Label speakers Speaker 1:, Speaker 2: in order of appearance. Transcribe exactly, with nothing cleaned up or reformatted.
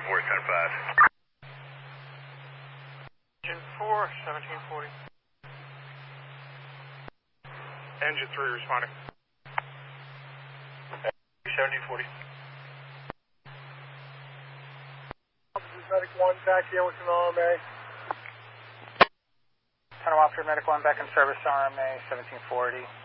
Speaker 1: engine four, ten five.
Speaker 2: Engine four, seventeen forty. Engine three responding. seventeen forty.
Speaker 3: Medic one back here with an R M A.
Speaker 4: Tunnel Officer, Medic one back in service, R M A seventeen forty.